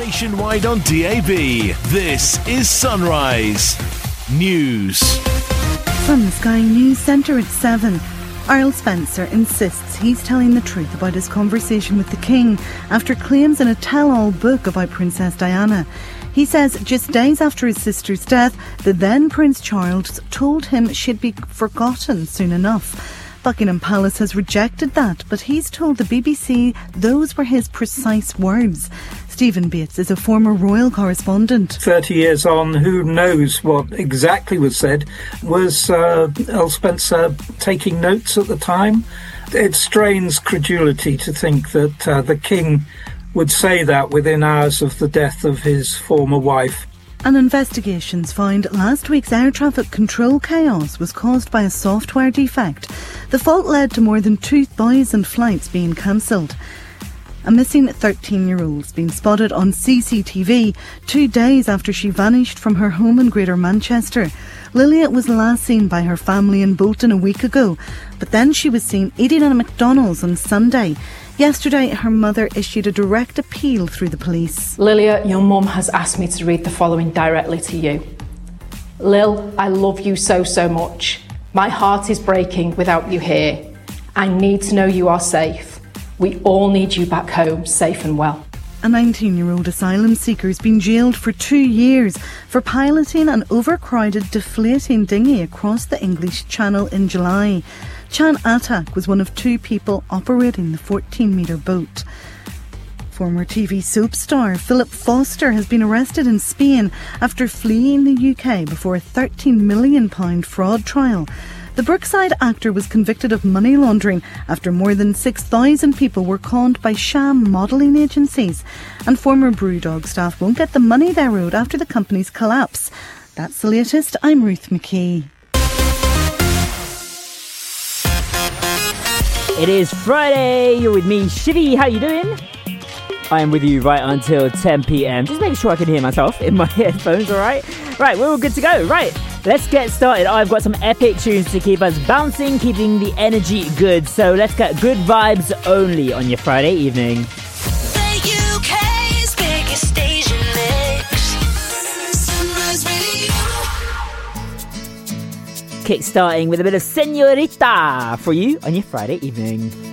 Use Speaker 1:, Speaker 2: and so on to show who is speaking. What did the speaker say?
Speaker 1: nationwide on DAB. This is Sunrise News.
Speaker 2: From the Sky News Centre at 7. Earl Spencer insists he's telling the truth about his conversation with the King after claims in a tell-all book about Princess Diana. He says just days after his sister's death, the then Prince Charles told him she'd be forgotten soon enough. Buckingham Palace has rejected that, but he's told the BBC those were his precise words. Stephen Bates is a former royal correspondent.
Speaker 3: 30 years on, who knows what exactly was said? Was Earl Spencer taking notes at the time? It strains credulity to think that the King would say that within hours of the death of his former wife.
Speaker 2: And investigations found last week's air traffic control chaos was caused by a software defect. The fault led to more than 2,000 flights being cancelled. A missing 13-year-old's been spotted on CCTV 2 days after she vanished from her home in Greater Manchester. Lilia was last seen by her family in Bolton a week ago, but then she was seen eating at a McDonald's on Sunday. Yesterday, her mother issued a direct appeal through the police.
Speaker 4: Lilia, your mum has asked me to read the following directly to you. Lil, I love you so much. My heart is breaking without you here. I need to know you are safe. We all need you back home, safe and well.
Speaker 2: A 19-year-old asylum seeker has been jailed for 2 years for piloting an overcrowded deflating dinghy across the English Channel in July. Chan Atak was one of 2 people operating the 14-metre boat. Former TV soap star Philip Foster has been arrested in Spain after fleeing the UK before a £13 million fraud trial. The Brookside actor was convicted of money laundering after more than 6,000 people were conned by sham modelling agencies. And former Brewdog staff won't get the money they owed after the company's collapse. That's the latest. I'm Ruth McKee.
Speaker 5: It is Friday. You're with me, Shivy. How you doing? I am with you right until 10 p.m. Just make sure I can hear myself in my headphones, all right? Right, we're all good to go. Right, let's get started. I've got some epic tunes to keep us bouncing, keeping the energy good. So let's get good vibes only on your Friday evening.
Speaker 6: The UK's biggest station mix. Sunrise Radio.
Speaker 5: Kick-starting with a bit of Señorita for you on your Friday evening.